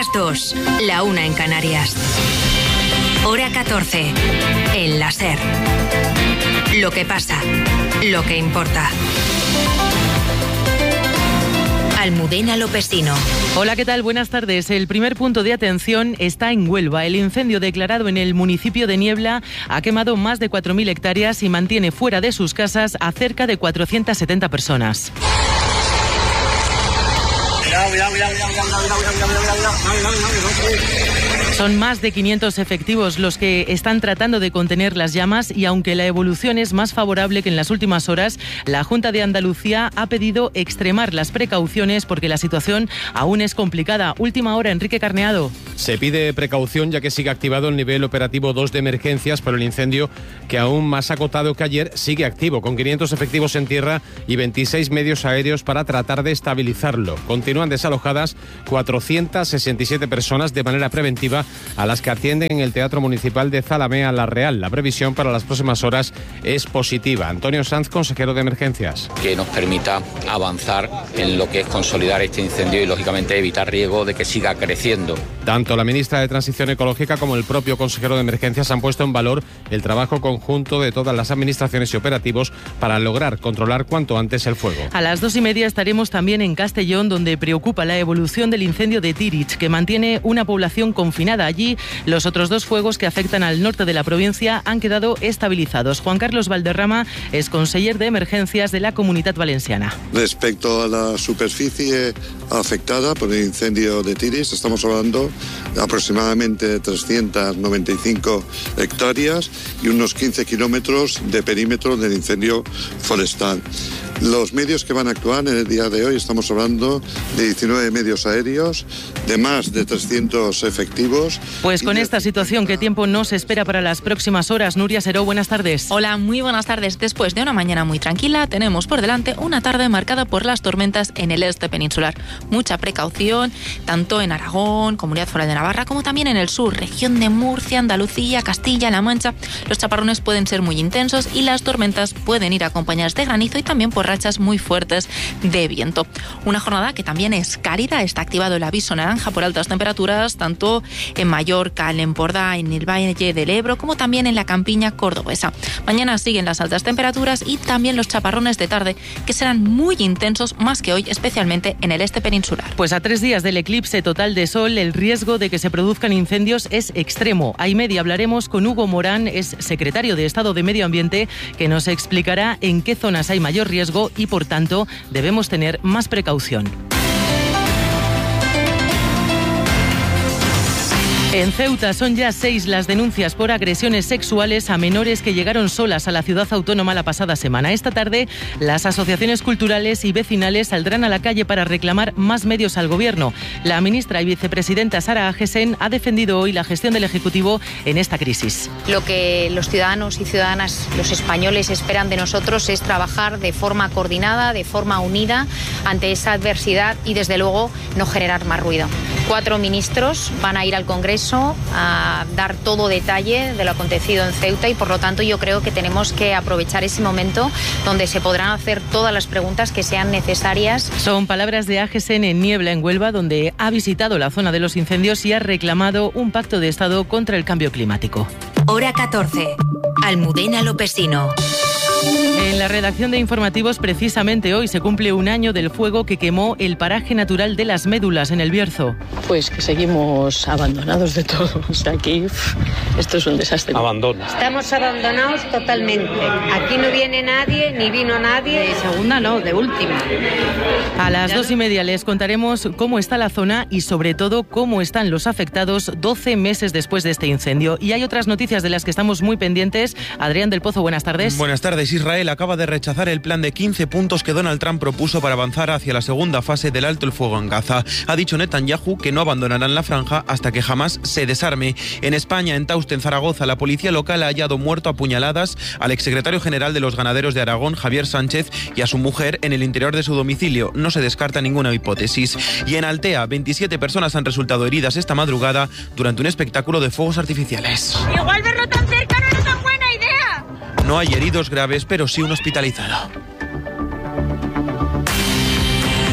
2, la 1 en Canarias. Hora 14, en la SER. Lo que pasa, lo que importa. Almudena Lopesino. Hola, ¿qué tal? Buenas tardes. El primer punto de atención está en Huelva. El incendio declarado en el municipio de Niebla ha quemado más de 4.000 hectáreas y mantiene fuera de sus casas a cerca de 470 personas. Son más de 500 efectivos los que están tratando de contener las llamas y aunque la evolución es más favorable que en las últimas horas, la Junta de Andalucía ha pedido extremar las precauciones porque la situación aún es complicada. Última hora, Enrique Carneado. Se pide precaución ya que sigue activado el nivel operativo 2 de emergencias, pero el incendio, que aún más acotado que ayer, sigue activo, con 500 efectivos en tierra y 26 medios aéreos para tratar de estabilizarlo. Continúan desalojadas 467 personas de manera preventiva, a las que atienden en el Teatro Municipal de Zalamea La Real. La previsión para las próximas horas es positiva. Antonio Sanz, consejero de Emergencias. Que nos permita avanzar en lo que es consolidar este incendio y, lógicamente, evitar riesgo de que siga creciendo. Tanto la ministra de Transición Ecológica como el propio consejero de Emergencias han puesto en valor el trabajo conjunto de todas las administraciones y operativos para lograr controlar cuanto antes el fuego. A las 2:30 estaremos también en Castellón, donde preocupa la evolución del incendio de Tirich, que mantiene una población confinada. Allí, los otros dos fuegos que afectan al norte de la provincia han quedado estabilizados. Juan Carlos Valderrama es conseller de Emergencias de la Comunitat Valenciana. Respecto a la superficie afectada por el incendio de Tirich, estamos hablando de aproximadamente 395 hectáreas y unos 15 kilómetros de perímetro del incendio forestal. Los medios que van a actuar en el día de hoy, estamos hablando de 19 medios aéreos, de más de 300 efectivos. Pues con esta situación, ¿qué tiempo nos espera para las próximas horas? Nuria Seró, buenas tardes. Hola, muy buenas tardes. Después de una mañana muy tranquila, tenemos por delante una tarde marcada por las tormentas en el este peninsular. Mucha precaución, tanto en Aragón, Comunidad Foral de Navarra, como también en el sur, región de Murcia, Andalucía, Castilla-La Mancha. Los chaparrones pueden ser muy intensos y las tormentas pueden ir acompañadas de granizo y también por rachas muy fuertes de viento. Una jornada que también es cálida. Está activado el aviso naranja por altas temperaturas, tanto en Mallorca, en Empordà, en el Valle del Ebro, como también en la campiña cordobesa. Mañana siguen las altas temperaturas y también los chaparrones de tarde, que serán muy intensos, más que hoy, especialmente en el este peninsular. Pues a 3 días del eclipse total de sol, el riesgo de que se produzcan incendios es extremo. A y media hablaremos con Hugo Morán, es secretario de Estado de Medio Ambiente, que nos explicará en qué zonas hay mayor riesgo y, por tanto, debemos tener más precaución. En Ceuta son ya 6 las denuncias por agresiones sexuales a menores que llegaron solas a la ciudad autónoma la pasada semana. Esta tarde, las asociaciones culturales y vecinales saldrán a la calle para reclamar más medios al gobierno. La ministra y vicepresidenta Sara Agesen ha defendido hoy la gestión del Ejecutivo en esta crisis. Lo que los ciudadanos y ciudadanas, los españoles, esperan de nosotros es trabajar de forma coordinada, de forma unida ante esa adversidad y, desde luego, no generar más ruido. 4 ministros van a ir al Congreso a dar todo detalle de lo acontecido en Ceuta y, por lo tanto, yo creo que tenemos que aprovechar ese momento donde se podrán hacer todas las preguntas que sean necesarias. Son palabras de Agesen en Niebla, en Huelva, donde ha visitado la zona de los incendios y ha reclamado un pacto de Estado contra el cambio climático. Hora 14, Almudena Lopesino. En la redacción de informativos, precisamente hoy se cumple un año del fuego que quemó el paraje natural de Las Médulas en El Bierzo. Pues que seguimos abandonados de todo. O sea, aquí esto es un desastre. Abandono. Estamos abandonados totalmente. Aquí no viene nadie, ni vino nadie. De segunda no, de última. A las 2:30 les contaremos cómo está la zona y, sobre todo, cómo están los afectados 12 meses después de este incendio. Y hay otras noticias de las que estamos muy pendientes. Adrián del Pozo, buenas tardes. Buenas tardes. Israel acaba de rechazar el plan de 15 puntos que Donald Trump propuso para avanzar hacia la segunda fase del alto el fuego en Gaza. Ha dicho Netanyahu que no abandonarán la franja hasta que jamás se desarme. En España, en Tauste, en Zaragoza, la policía local ha hallado muerto a puñaladas al exsecretario general de los ganaderos de Aragón, Javier Sánchez, y a su mujer en el interior de su domicilio. No se descarta ninguna hipótesis. Y en Altea, 27 personas han resultado heridas esta madrugada durante un espectáculo de fuegos artificiales. Igual verlo tan cerca no es tan buena idea. No hay heridos graves, pero sí un hospitalizado.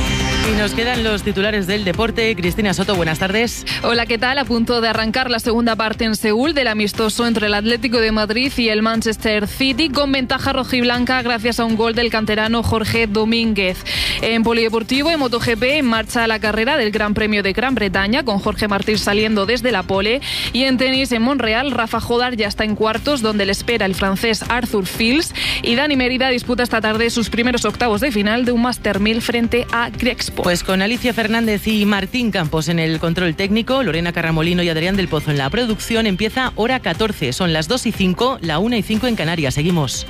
Y nos quedan los titulares del deporte. Cristina Soto, buenas tardes. Hola, ¿qué tal? A punto de arrancar la segunda parte en Seúl del amistoso entre el Atlético de Madrid y el Manchester City, con ventaja rojiblanca gracias a un gol del canterano Jorge Domínguez. En polideportivo, en MotoGP, en marcha la carrera del Gran Premio de Gran Bretaña, con Jorge Martín saliendo desde la pole. Y en tenis, en Montreal, Rafa Jodar ya está en cuartos, donde le espera el francés Arthur Fils. Y Dani Mérida disputa esta tarde sus primeros octavos de final de un Master 1000 frente a Grexpo. Pues con Alicia Fernández y Martín Campos en el control técnico, Lorena Carramolino y Adrián del Pozo en la producción, empieza Hora 14. Son las 2:05, la 1:05 en Canarias. Seguimos.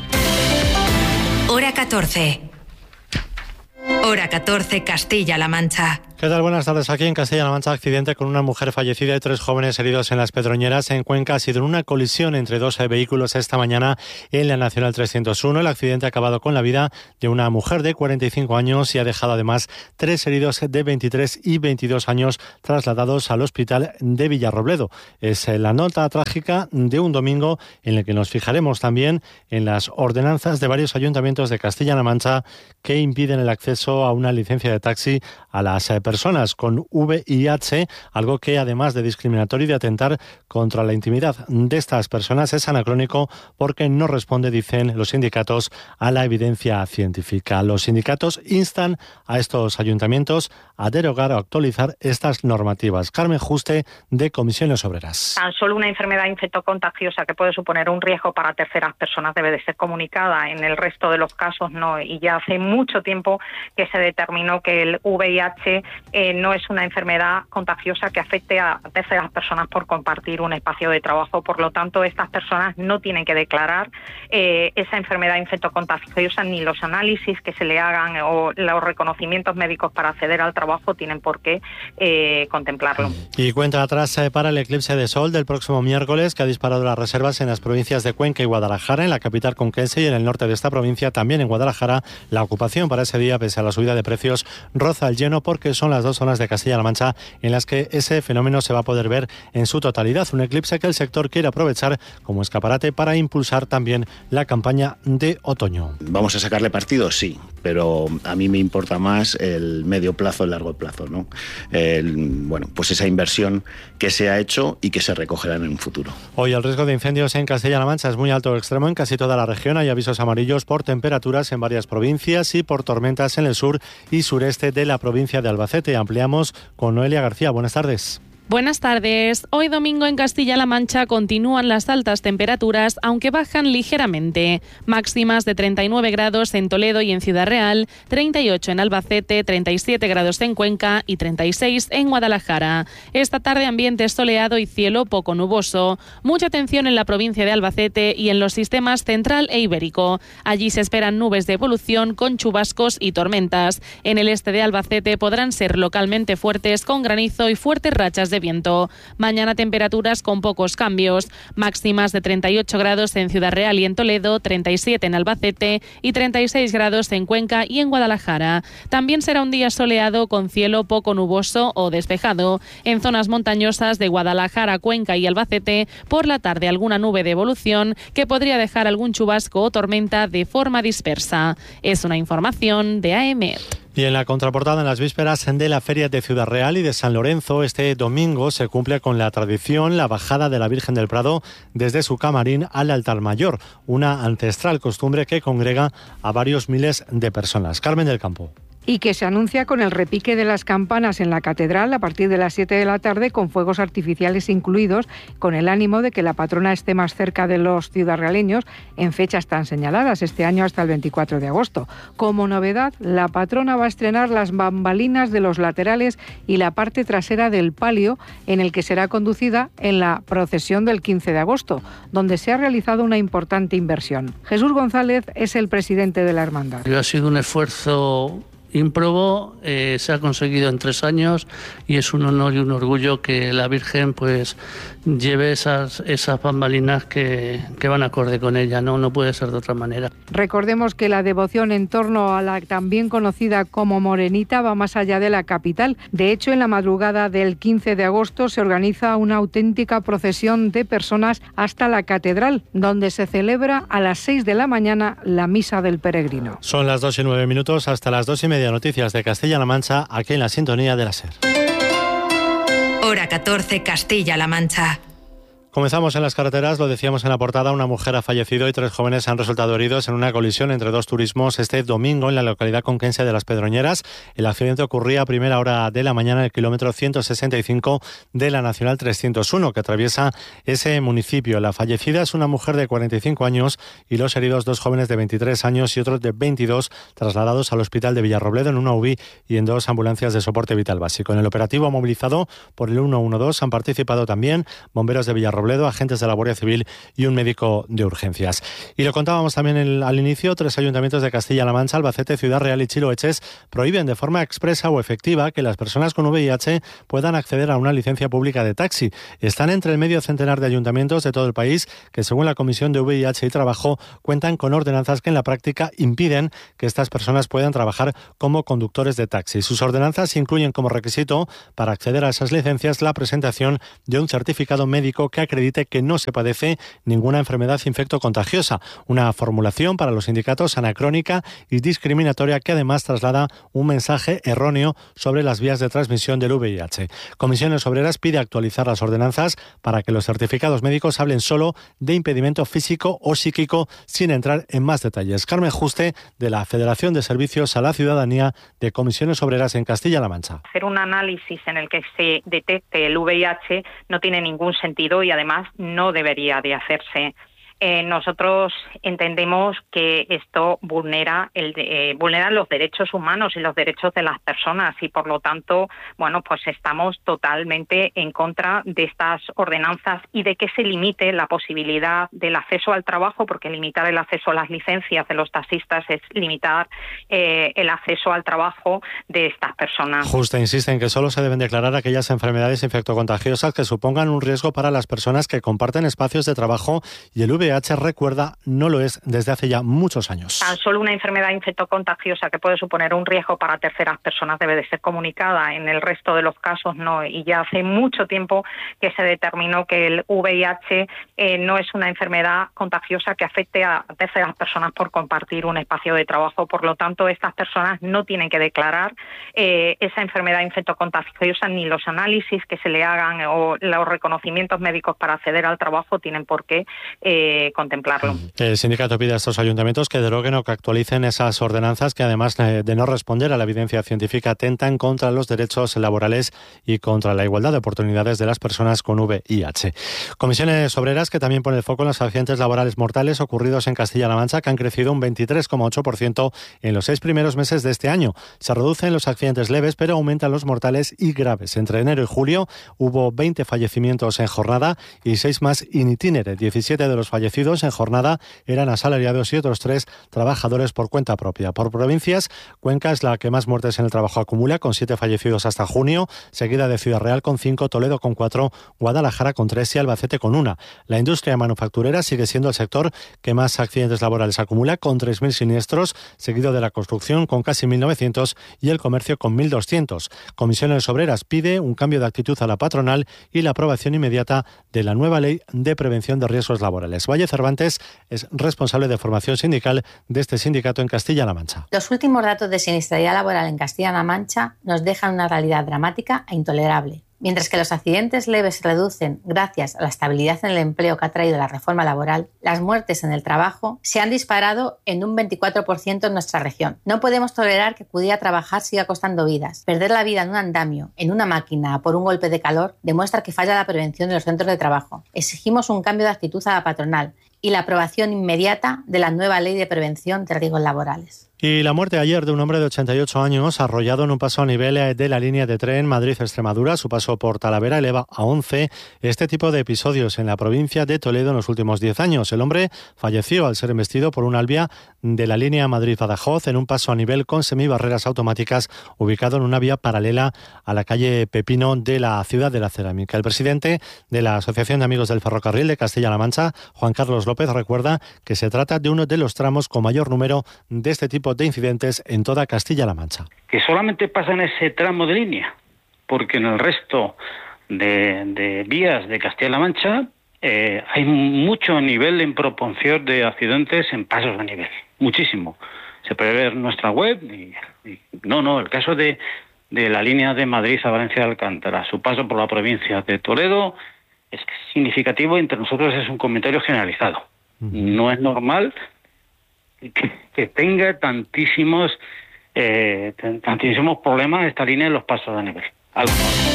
Hora 14. Hora 14, Castilla-La Mancha. ¿Qué tal? Buenas tardes. Aquí en Castilla-La Mancha, accidente con una mujer fallecida y 3 jóvenes heridos en Las Pedroñeras. En Cuenca ha sido una colisión entre 2 vehículos esta mañana en la Nacional 301. El accidente ha acabado con la vida de una mujer de 45 años y ha dejado además 3 heridos de 23 y 22 años trasladados al hospital de Villarrobledo. Es la nota trágica de un domingo en el que nos fijaremos también en las ordenanzas de varios ayuntamientos de Castilla-La Mancha que impiden el acceso a una licencia de taxi a las personas con VIH, algo que además de discriminatorio y de atentar contra la intimidad de estas personas es anacrónico porque no responde, dicen los sindicatos, a la evidencia científica. Los sindicatos instan a estos ayuntamientos a derogar o actualizar estas normativas. Carmen Juste, de Comisiones Obreras. Tan solo una enfermedad infectocontagiosa que puede suponer un riesgo para terceras personas debe de ser comunicada. En el resto de los casos no, y ya hace mucho tiempo que se determinó que el VIH no es una enfermedad contagiosa que afecte a terceras personas por compartir un espacio de trabajo. Por lo tanto, estas personas no tienen que declarar esa enfermedad infectocontagiosa, ni los análisis que se le hagan o los reconocimientos médicos para acceder al trabajo tienen por qué contemplarlo. Y cuenta atrás para el eclipse de sol del próximo miércoles, que ha disparado las reservas en las provincias de Cuenca y Guadalajara, en la capital conquense y en el norte de esta provincia, también en Guadalajara. La ocupación para ese día, pese a la subida de precios, roza el lleno porque son las 2 zonas de Castilla-La Mancha en las que ese fenómeno se va a poder ver en su totalidad. Un eclipse que el sector quiere aprovechar como escaparate para impulsar también la campaña de otoño. ¿Vamos a sacarle partido? Sí, pero a mí me importa más el medio plazo, el largo plazo, ¿no? Pues esa inversión que se ha hecho y que se recogerá en un futuro. Hoy el riesgo de incendios en Castilla-La Mancha es muy alto o extremo en casi toda la región. Hay avisos amarillos por temperaturas en varias provincias y por tormentas en el sur y sureste de la provincia de Albacete. Ampliamos con Noelia García. Buenas tardes. Buenas tardes. Hoy domingo en Castilla-La Mancha continúan las altas temperaturas, aunque bajan ligeramente. Máximas de 39 grados en Toledo y en Ciudad Real, 38 en Albacete, 37 grados en Cuenca y 36 en Guadalajara. Esta tarde ambiente soleado y cielo poco nuboso. Mucha atención en la provincia de Albacete y en los sistemas central e ibérico. Allí se esperan nubes de evolución con chubascos y tormentas. En el este de Albacete podrán ser localmente fuertes con granizo y fuertes rachas de viento. Mañana temperaturas con pocos cambios. Máximas de 38 grados en Ciudad Real y en Toledo, 37 en Albacete y 36 grados en Cuenca y en Guadalajara. También será un día soleado con cielo poco nuboso o despejado. En zonas montañosas de Guadalajara, Cuenca y Albacete, por la tarde alguna nube de evolución que podría dejar algún chubasco o tormenta de forma dispersa. Es una información de AEMET. Y en la contraportada, en las vísperas de la Feria de Ciudad Real y de San Lorenzo, este domingo se cumple con la tradición la bajada de la Virgen del Prado desde su camarín al altar mayor, una ancestral costumbre que congrega a varios miles de personas. Carmen del Campo. Y que se anuncia con el repique de las campanas en la catedral a partir de las 7 de la tarde, con fuegos artificiales incluidos, con el ánimo de que la patrona esté más cerca de los ciudadrealeños en fechas tan señaladas, este año hasta el 24 de agosto. Como novedad, la patrona va a estrenar las bambalinas de los laterales y la parte trasera del palio, en el que será conducida en la procesión del 15 de agosto, donde se ha realizado una importante inversión. Jesús González es el presidente de la hermandad. Ha sido un esfuerzo ímprobo, se ha conseguido en 3 años y es un honor y un orgullo que la Virgen pues lleve esas bambalinas que van acorde con ella, no puede ser de otra manera. Recordemos que la devoción en torno a la también conocida como Morenita va más allá de la capital. De hecho, en la madrugada del 15 de agosto se organiza una auténtica procesión de personas hasta la catedral, donde se celebra a las 6 de la mañana la misa del peregrino. Son las 2:09, hasta las 2:30 9:30 Noticias de Castilla-La Mancha, aquí en la sintonía de la SER. Hora 14, Castilla-La Mancha. Comenzamos en las carreteras, lo decíamos en la portada, una mujer ha fallecido y 3 jóvenes han resultado heridos en una colisión entre 2 turismos este domingo en la localidad conquense de Las Pedroñeras. El accidente ocurría a primera hora de la mañana en el kilómetro 165 de la Nacional 301 que atraviesa ese municipio. La fallecida es una mujer de 45 años y los heridos 2 jóvenes de 23 años y otros de 22 trasladados al hospital de Villarrobledo en una UBI y en 2 ambulancias de soporte vital básico. En el operativo movilizado por el 112 han participado también bomberos de Villarrobledo, agentes de la Guardia Civil y un médico de urgencias. Y lo contábamos también al inicio, 3 ayuntamientos de Castilla-La Mancha, Albacete, Ciudad Real y Chiloeches prohíben de forma expresa o efectiva que las personas con VIH puedan acceder a una licencia pública de taxi. Están entre el medio centenar de ayuntamientos de todo el país que, según la Comisión de VIH y Trabajo, cuentan con ordenanzas que en la práctica impiden que estas personas puedan trabajar como conductores de taxi. Sus ordenanzas incluyen como requisito para acceder a esas licencias la presentación de un certificado médico que acredite que no se padece ninguna enfermedad infectocontagiosa, una formulación para los sindicatos anacrónica y discriminatoria que además traslada un mensaje erróneo sobre las vías de transmisión del VIH. Comisiones Obreras pide actualizar las ordenanzas para que los certificados médicos hablen solo de impedimento físico o psíquico sin entrar en más detalles. Carmen Juste, de la Federación de Servicios a la Ciudadanía de Comisiones Obreras en Castilla-La Mancha. Hacer un análisis en el que se detecte el VIH no tiene ningún sentido y además no debería de hacerse. Nosotros entendemos que esto vulnera los derechos humanos y los derechos de las personas y por lo tanto, bueno, pues estamos totalmente en contra de estas ordenanzas y de que se limite la posibilidad del acceso al trabajo, porque limitar el acceso a las licencias de los taxistas es limitar el acceso al trabajo de estas personas. Justo insiste en que solo se deben declarar aquellas enfermedades infectocontagiosas que supongan un riesgo para las personas que comparten espacios de trabajo y el VIH, recuerda, no lo es desde hace ya muchos años. Tan solo una enfermedad infectocontagiosa que puede suponer un riesgo para terceras personas debe de ser comunicada. En el resto de los casos no. Y ya hace mucho tiempo que se determinó que el VIH no es una enfermedad contagiosa que afecte a terceras personas por compartir un espacio de trabajo. Por lo tanto, estas personas no tienen que declarar esa enfermedad infectocontagiosa, ni los análisis que se le hagan o los reconocimientos médicos para acceder al trabajo tienen por qué contemplarlo. El sindicato pide a estos ayuntamientos que deroguen o que actualicen esas ordenanzas que, además de no responder a la evidencia científica, atentan contra los derechos laborales y contra la igualdad de oportunidades de las personas con VIH. Comisiones Obreras que también pone el foco en los accidentes laborales mortales ocurridos en Castilla-La Mancha, que han crecido un 23,8% en los 6 primeros meses de este año. Se reducen los accidentes leves, pero aumentan los mortales y graves. Entre enero y julio hubo 20 fallecimientos en jornada y 6 más in itinere. 17 de los fallecidos en jornada eran asalariados y otros 3 trabajadores por cuenta propia. Por provincias, Cuenca es la que más muertes en el trabajo acumula, con 7 fallecidos hasta junio, seguida de Ciudad Real con 5, Toledo con 4, Guadalajara con 3 y Albacete con 1. La industria manufacturera sigue siendo el sector que más accidentes laborales acumula, con 3.000 siniestros, seguido de la construcción con casi 1.900 y el comercio con 1.200. Comisiones Obreras pide un cambio de actitud a la patronal y la aprobación inmediata de la nueva ley de prevención de riesgos laborales. Valle Cervantes es responsable de formación sindical de este sindicato en Castilla-La Mancha. Los últimos datos de siniestralidad laboral en Castilla-La Mancha nos dejan una realidad dramática e intolerable. Mientras que los accidentes leves se reducen gracias a la estabilidad en el empleo que ha traído la reforma laboral, las muertes en el trabajo se han disparado en un 24% en nuestra región. No podemos tolerar que acudir a trabajar siga costando vidas. Perder la vida en un andamio, en una máquina, por un golpe de calor, demuestra que falla la prevención de los centros de trabajo. Exigimos un cambio de actitud a la patronal y la aprobación inmediata de la nueva ley de prevención de riesgos laborales. Y la muerte ayer de un hombre de 88 años arrollado en un paso a nivel de la línea de tren Madrid-Extremadura. Su paso por Talavera eleva a 11 este tipo de episodios en la provincia de Toledo en los últimos 10 años. El hombre falleció al ser embestido por un albia de la línea Madrid-Badajoz en un paso a nivel con semibarreras automáticas ubicado en una vía paralela a la calle Pepino de la ciudad de la Cerámica. El presidente de la Asociación de Amigos del Ferrocarril de Castilla-La Mancha, Juan Carlos López, recuerda que se trata de uno de los tramos con mayor número de este tipo de incidentes en toda Castilla-La Mancha. Que solamente pasa en ese tramo de línea, porque en el resto de vías de Castilla-La Mancha hay mucho nivel en proporción de accidentes en pasos de nivel, muchísimo. se puede ver en nuestra web. No, el caso de la línea de Madrid a Valencia de Alcántara, su paso por la provincia de Toledo, es significativo. Entre nosotros es un comentario generalizado. No es normal que tenga tantísimos problemas esta línea en los pasos de nivel. Algo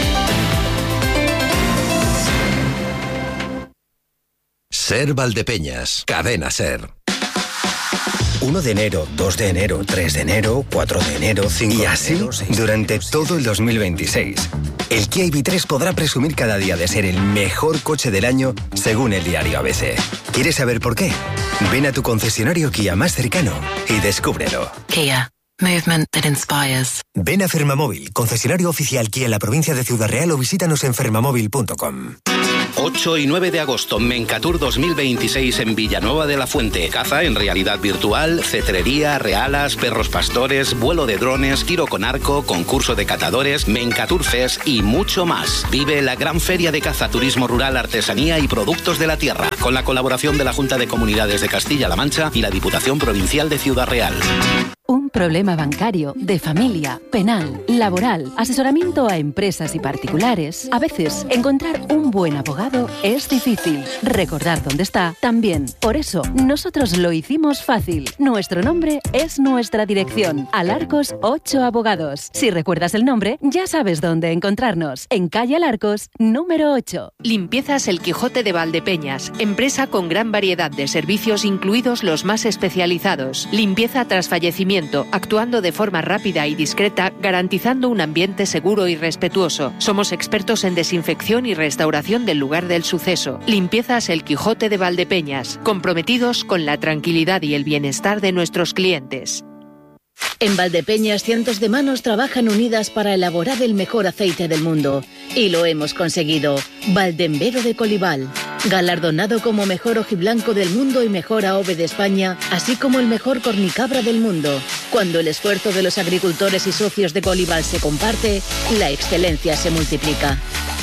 Ser Valdepeñas, Cadena Ser. 1 de enero, 2 de enero, 3 de enero, 4 de enero, 5 de enero... Y así, durante todo el 2026. El Kia EV3 podrá presumir cada día de ser el mejor coche del año, según el diario ABC. ¿Quieres saber por qué? Ven a tu concesionario Kia más cercano y descúbrelo. Kia. Movement that inspires. Ven a Fermamóvil, concesionario oficial Kia en la provincia de Ciudad Real, o visítanos en fermamóvil.com. 8 y 9 de agosto, Mencatur 2026 en Villanueva de la Fuente. Caza en realidad virtual, cetrería, realas, perros pastores, vuelo de drones, tiro con arco, concurso de catadores, Mencatur Fest y mucho más. Vive la gran feria de caza, turismo rural, artesanía y productos de la tierra, con la colaboración de la Junta de Comunidades de Castilla-La Mancha y la Diputación Provincial de Ciudad Real. Un problema bancario, de familia, penal, laboral, asesoramiento a empresas y particulares. A veces, encontrar un buen abogado es difícil. Recordar dónde está, también. Por eso, nosotros lo hicimos fácil. Nuestro nombre es nuestra dirección. Alarcos 8 Abogados. Si recuerdas el nombre, ya sabes dónde encontrarnos. En calle Alarcos, número 8. Limpiezas El Quijote de Valdepeñas. Empresa con gran variedad de servicios, incluidos los más especializados. Limpieza tras fallecimiento, actuando de forma rápida y discreta, garantizando un ambiente seguro y respetuoso. Somos expertos en desinfección y restauración del lugar del suceso. Limpiezas El Quijote de Valdepeñas, comprometidos con la tranquilidad y el bienestar de nuestros clientes. En Valdepeñas, cientos de manos trabajan unidas para elaborar el mejor aceite del mundo. Y lo hemos conseguido. Valdembero de Colival, galardonado como mejor ojiblanco del mundo y mejor AOVE de España, así como el mejor cornicabra del mundo. Cuando el esfuerzo de los agricultores y socios de Colival se comparte, la excelencia se multiplica.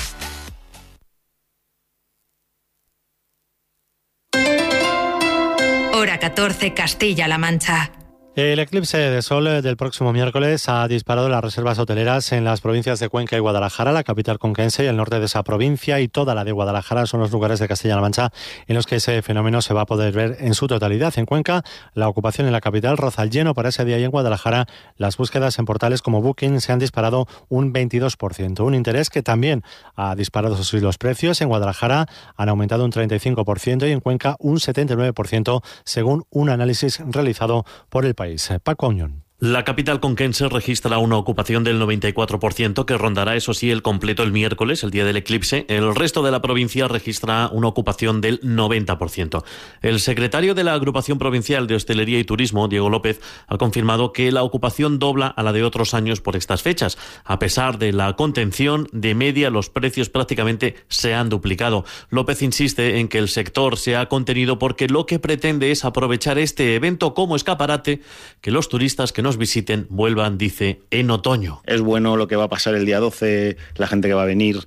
Hora 14, Castilla-La Mancha. El eclipse de sol del próximo miércoles ha disparado las reservas hoteleras en las provincias de Cuenca y Guadalajara, la capital conquense y el norte de esa provincia, y toda la de Guadalajara son los lugares de Castilla-La Mancha en los que ese fenómeno se va a poder ver en su totalidad. En Cuenca, la ocupación en la capital roza el lleno para ese día, y en Guadalajara las búsquedas en portales como Booking se han disparado un 22%. Un interés que también ha disparado los precios. En Guadalajara han aumentado un 35% y en Cuenca un 79%, según un análisis realizado por El País. Paco Auñón. La capital conquense registra una ocupación del 94%, que rondará, eso sí, el completo el miércoles, el día del eclipse. El resto de la provincia registra una ocupación del 90%. El secretario de la Agrupación Provincial de Hostelería y Turismo, Diego López, ha confirmado que la ocupación dobla a la de otros años por estas fechas. A pesar de la contención, de media los precios prácticamente se han duplicado. López insiste en que el sector se ha contenido porque lo que pretende es aprovechar este evento como escaparate, que los turistas que nos visiten vuelvan, dice, en otoño. Es bueno lo que va a pasar el día 12, la gente que va a venir,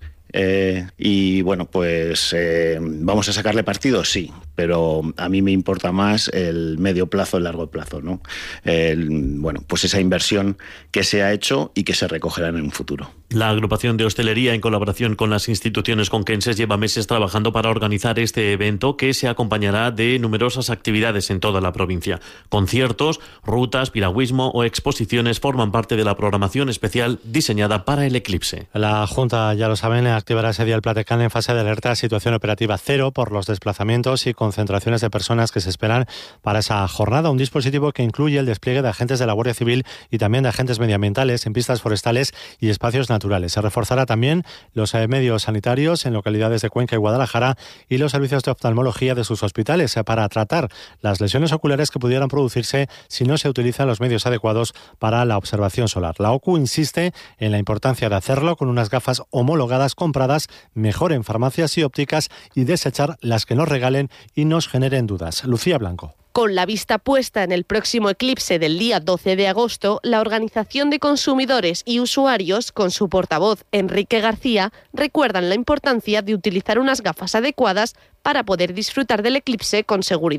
y bueno, pues vamos a sacarle partido, sí, pero a mí me importa más el medio plazo, el largo plazo, ¿no? Bueno, pues esa inversión que se ha hecho y que se recogerá en un futuro. La agrupación de hostelería, en colaboración con las instituciones conquenses, lleva meses trabajando para organizar este evento, que se acompañará de numerosas actividades en toda la provincia. Conciertos, rutas, piragüismo o exposiciones forman parte de la programación especial diseñada para el eclipse. La Junta, ya lo saben, activará ese día el Platecán en fase de alerta a situación operativa cero por los desplazamientos y concentraciones de personas que se esperan para esa jornada. Un dispositivo que incluye el despliegue de agentes de la Guardia Civil y también de agentes medioambientales en pistas forestales y espacios naturales. Se reforzará también los medios sanitarios en localidades de Cuenca y Guadalajara y los servicios de oftalmología de sus hospitales para tratar las lesiones oculares que pudieran producirse si no se utilizan los medios adecuados para la observación solar. La OCU insiste en la importancia de hacerlo con unas gafas homologadas compradas mejor en farmacias y ópticas y desechar las que nos regalen y nos generen dudas. Lucía Blanco. Con la vista puesta en el próximo eclipse del día 12 de agosto, la Organización de Consumidores y Usuarios, con su portavoz Enrique García, recuerdan la importancia de utilizar unas gafas adecuadas para poder disfrutar del eclipse con seguridad.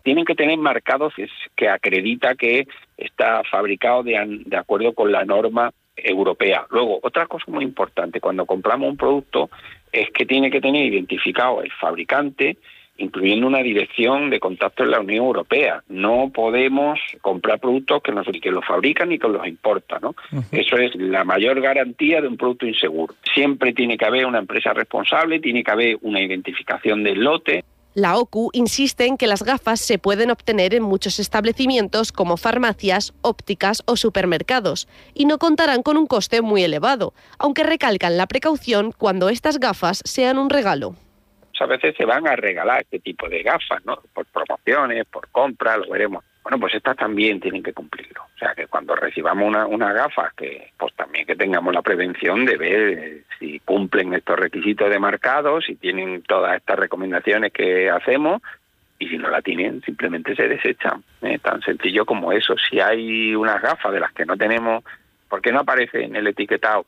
tienen que tener marcados que acredita que está fabricado de acuerdo con la norma europea. Luego, otra cosa muy importante, cuando compramos un producto, es que tiene que tener identificado el fabricante, incluyendo una dirección de contacto en la Unión Europea. No podemos comprar productos que los fabrican y que los importan, ¿no? Eso es la mayor garantía de un producto inseguro. Siempre tiene que haber una empresa responsable, tiene que haber una identificación del lote. La OCU insiste en que las gafas se pueden obtener en muchos establecimientos como farmacias, ópticas o supermercados y no contarán con un coste muy elevado, aunque recalcan la precaución cuando estas gafas sean un regalo. A veces se van a regalar este tipo de gafas, ¿no? Por promociones, por compras, lo veremos. Bueno, pues estas también tienen que cumplirlo. O sea, que cuando recibamos una gafa, que pues también que tengamos la prevención de ver si cumplen estos requisitos de marcado, si tienen todas estas recomendaciones que hacemos, y si no la tienen, simplemente se desechan. Tan sencillo como eso. Si hay unas gafas de las que no tenemos, porque no aparece en el etiquetado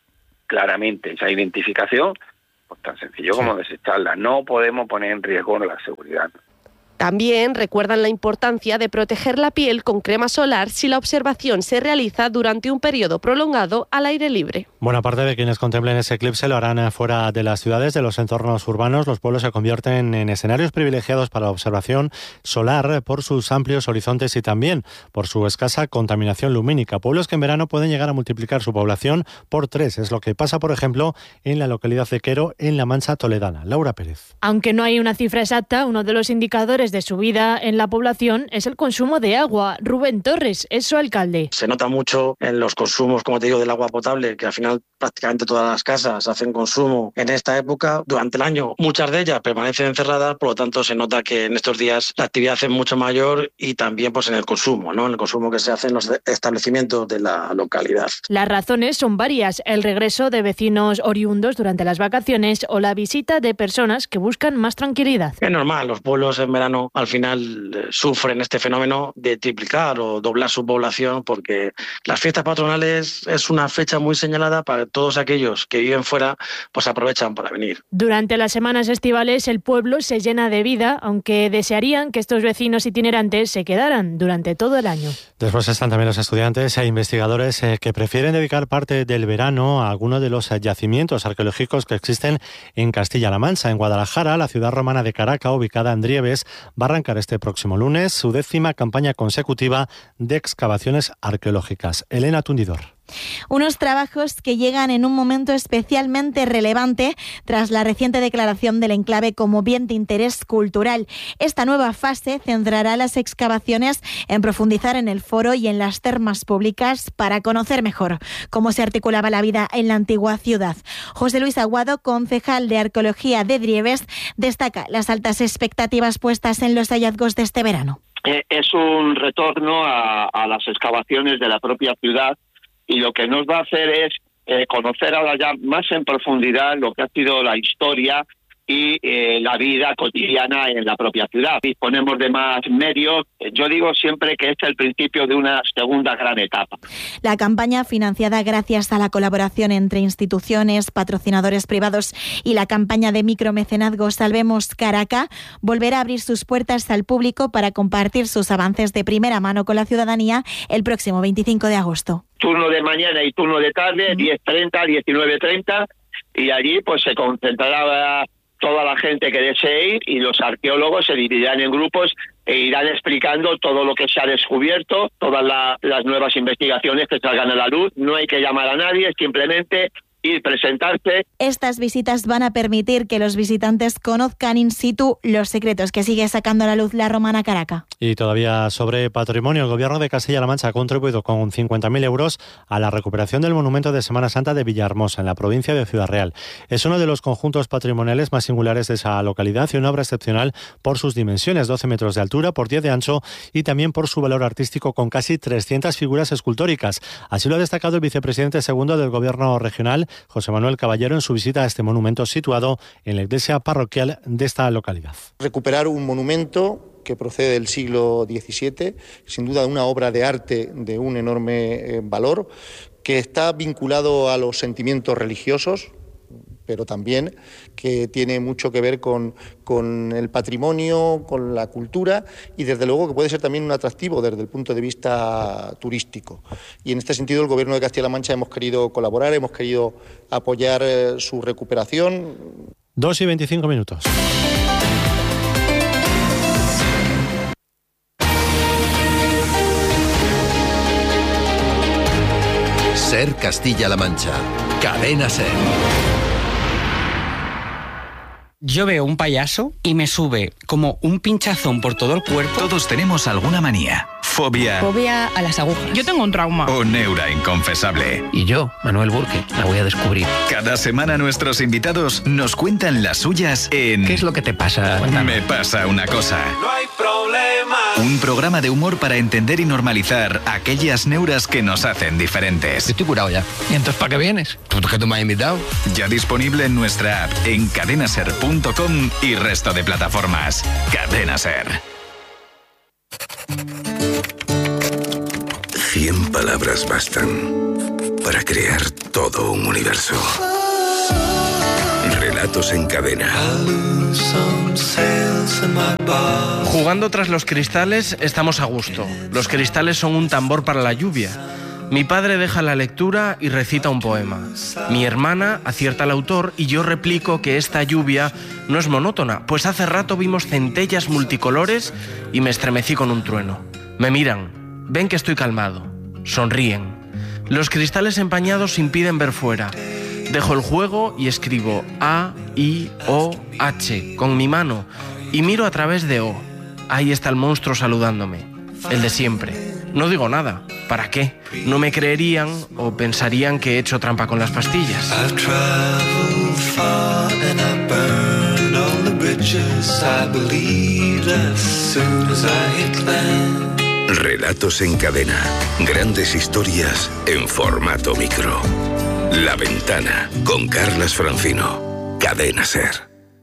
claramente esa identificación, pues tan sencillo como desecharla. No podemos poner en riesgo la seguridad. También recuerdan la importancia de proteger la piel con crema solar si la observación se realiza durante un periodo prolongado al aire libre. Buena parte de quienes contemplen ese eclipse lo harán fuera de las ciudades, de los entornos urbanos. Los pueblos se convierten en escenarios privilegiados para la observación solar por sus amplios horizontes y también por su escasa contaminación lumínica. Pueblos que en verano pueden llegar a multiplicar su población por 3. Es lo que pasa, por ejemplo, en la localidad de Quero, en la Mancha toledana. Laura Pérez. Aunque no hay una cifra exacta, uno de los indicadores de subida en la población es el consumo de agua. Rubén Torres es su alcalde. Se nota mucho en los consumos, como te digo, del agua potable, que al final prácticamente todas las casas hacen consumo en esta época. Durante el año muchas de ellas permanecen encerradas, por lo tanto se nota que en estos días la actividad es mucho mayor y también pues en el consumo, ¿no? En el consumo que se hace en los establecimientos de la localidad. Las razones son varias: el regreso de vecinos oriundos durante las vacaciones o la visita de personas que buscan más tranquilidad. Es normal, los pueblos en verano al final sufren este fenómeno de triplicar o doblar su población, porque las fiestas patronales es una fecha muy señalada para todos aquellos que viven fuera, pues aprovechan para venir. Durante las semanas estivales el pueblo se llena de vida, aunque desearían que estos vecinos itinerantes se quedaran durante todo el año. Después están también los estudiantes e investigadores que prefieren dedicar parte del verano a algunos de los yacimientos arqueológicos que existen en Castilla-La Mancha. En Guadalajara, la ciudad romana de Caraca, ubicada en Drieves, va a arrancar este próximo lunes su 10ª campaña consecutiva de excavaciones arqueológicas. Elena Tundidor. Unos trabajos que llegan en un momento especialmente relevante tras la reciente declaración del enclave como bien de interés cultural. Esta nueva fase centrará las excavaciones en profundizar en el foro y en las termas públicas para conocer mejor cómo se articulaba la vida en la antigua ciudad. José Luis Aguado, concejal de Arqueología de Drieves, destaca las altas expectativas puestas en los hallazgos de este verano. Es un retorno a las excavaciones de la propia ciudad, y lo que nos va a hacer es conocer ahora ya más en profundidad lo que ha sido la historia y la vida cotidiana en la propia ciudad. Disponemos de más medios. Yo digo siempre que es el principio de una segunda gran etapa. La campaña, financiada gracias a la colaboración entre instituciones, patrocinadores privados y la campaña de micromecenazgo Salvemos Caraca, volverá a abrir sus puertas al público para compartir sus avances de primera mano con la ciudadanía el próximo 25 de agosto. Turno de mañana y turno de tarde, 10:30, 19:30, y allí pues se concentrará toda la gente que desee ir, y los arqueólogos se dividirán en grupos e irán explicando todo lo que se ha descubierto, todas las nuevas investigaciones que salgan a la luz. No hay que llamar a nadie, simplemente ir, presentarse. Estas visitas van a permitir que los visitantes conozcan in situ los secretos que sigue sacando a la luz la romana Caraca. Y todavía sobre patrimonio, el Gobierno de Castilla-La Mancha ha contribuido con 50.000 euros a la recuperación del monumento de Semana Santa de Villahermosa, en la provincia de Ciudad Real. Es uno de los conjuntos patrimoniales más singulares de esa localidad y una obra excepcional por sus dimensiones, 12 metros de altura por 10 de ancho, y también por su valor artístico con casi 300 figuras escultóricas. Así lo ha destacado el vicepresidente segundo del Gobierno regional, José Manuel Caballero, en su visita a este monumento situado en la iglesia parroquial de esta localidad. Recuperar un monumento que procede del siglo XVII, sin duda una obra de arte de un enorme valor, que está vinculado a los sentimientos religiosos, pero también que tiene mucho que ver con el patrimonio, con la cultura y desde luego que puede ser también un atractivo desde el punto de vista turístico. Y en este sentido el Gobierno de Castilla-La Mancha hemos querido colaborar, hemos querido apoyar su recuperación. 2:25. Ser Castilla-La Mancha. Cadena Ser. Yo veo un payaso y me sube como un pinchazón por todo el cuerpo. Todos tenemos alguna manía. Fobia. Fobia a las agujas. Yo tengo un trauma. O neura inconfesable. Y yo, Manuel Burke, la voy a descubrir. Cada semana nuestros invitados nos cuentan las suyas en... ¿Qué es lo que te pasa? Cuéntame. Me pasa una cosa. No hay problema. Un programa de humor para entender y normalizar aquellas neuras que nos hacen diferentes. Estoy curado ya. ¿Y entonces para qué vienes? ¿Por qué tú me has invitado? Ya disponible en nuestra app, en cadenaser.com y resto de plataformas. Cadena Ser. 100 palabras bastan para crear todo un universo. Relatos en cadena. Jugando tras los cristales estamos a gusto. Los cristales son un tambor para la lluvia. Mi padre deja la lectura y recita un poema. Mi hermana acierta al autor y yo replico que esta lluvia no es monótona, pues hace rato vimos centellas multicolores y me estremecí con un trueno. Me miran, ven que estoy calmado, sonríen. Los cristales empañados impiden ver fuera. Dejo el juego y escribo A, I, O, H con mi mano y miro a través de O. Ahí está el monstruo saludándome, el de siempre. No digo nada. ¿Para qué? No me creerían o pensarían que he hecho trampa con las pastillas. Relatos en cadena. Grandes historias en formato micro. La Ventana con Carlas Francino. Cadena Ser.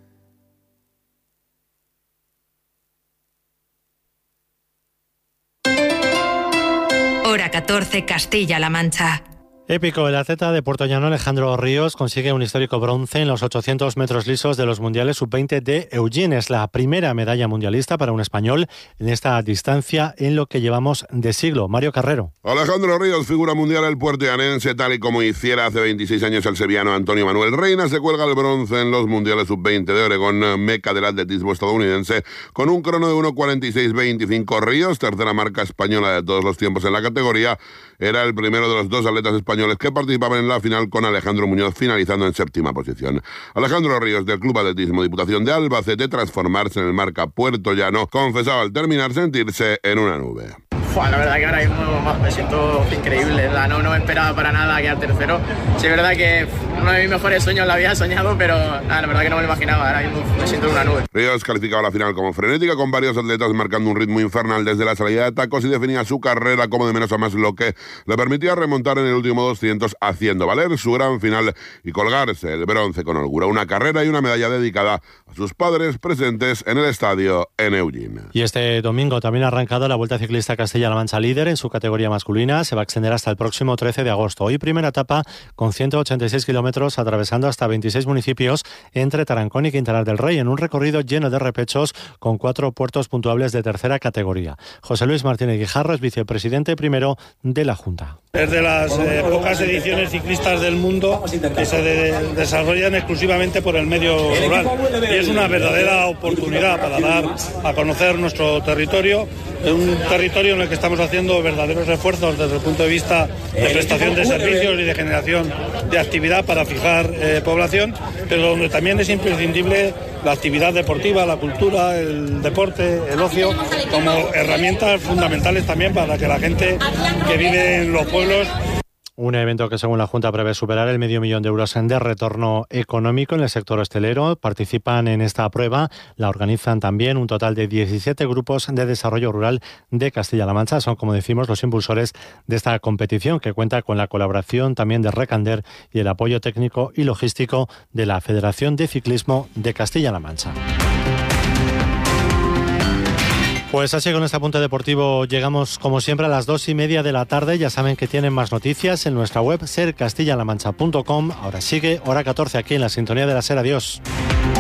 Hora 14, Castilla-La Mancha. Épico, el atleta de Puertollano Alejandro Ríos consigue un histórico bronce en los 800 metros lisos de los Mundiales Sub-20 de Eugene. Es la primera medalla mundialista para un español en esta distancia en lo que llevamos de siglo. Mario Carrero. Alejandro Ríos, figura mundial el puertollanense, tal y como hiciera hace 26 años el sevillano Antonio Manuel Reina, se cuelga el bronce en los Mundiales Sub-20 de Oregón, meca del atletismo estadounidense, con un crono de 1:46.25. Ríos, tercera marca española de todos los tiempos en la categoría, era el primero de los dos atletas españoles que participaban en la final, con Alejandro Muñoz finalizando en séptima posición. Alejandro Ríos, del Club Atletismo Diputación de Albacete, transformarse en el marca puertollano, confesaba al terminar sentirse en una nube. La verdad que ahora mismo me siento increíble, no me esperaba para nada quedar tercero. Sí, es verdad que uno de mis mejores sueños lo había soñado, pero la verdad que no me lo imaginaba, ahora mismo me siento en una nube. Ríos calificaba la final como frenética, con varios atletas marcando un ritmo infernal desde la salida de tacos, y definía su carrera como de menos a más, lo que le permitía remontar en el último 200, haciendo valer su gran final y colgarse el bronce con holgura. Una carrera y una medalla dedicada a sus padres presentes en el estadio en Eugene. Y este domingo también ha arrancado la Vuelta Ciclista Castilla-La Mancha líder en su categoría masculina. Se va a extender hasta el próximo 13 de agosto. Hoy primera etapa con 186 kilómetros, atravesando hasta 26 municipios entre Tarancón y Quintanar del Rey, en un recorrido lleno de repechos con 4 puertos puntuables de tercera categoría. José Luis Martínez Guijarro es vicepresidente primero de la Junta. Es de las pocas ediciones ciclistas del mundo que se desarrollan exclusivamente por el medio rural, y es una verdadera oportunidad para dar a conocer nuestro territorio, un territorio en el que estamos haciendo verdaderos esfuerzos desde el punto de vista de prestación de servicios y de generación de actividad para fijar población, pero donde también es imprescindible la actividad deportiva, la cultura, el deporte, el ocio, como herramientas fundamentales también para que la gente que vive en los pueblos. Un evento que, según la Junta, prevé superar el $500.000 de euros de retorno económico en el sector hostelero. Participan en esta prueba, la organizan también un total de 17 grupos de desarrollo rural de Castilla-La Mancha. Son, como decimos, los impulsores de esta competición, que cuenta con la colaboración también de Recander y el apoyo técnico y logístico de la Federación de Ciclismo de Castilla-La Mancha. Pues así con este apunte deportivo llegamos como siempre a las 2:30 de la tarde. Ya saben que tienen más noticias en nuestra web sercastillalamancha.com. Ahora sigue Hora 14 aquí en la sintonía de la SER. Adiós.